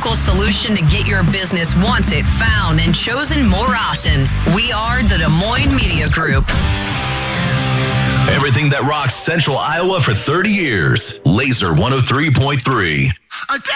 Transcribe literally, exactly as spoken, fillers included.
local solution to get your business wanted, found, and chosen more often. We are the Des Moines Media Group. Everything that rocks Central Iowa for thirty years. Laser one oh three point three.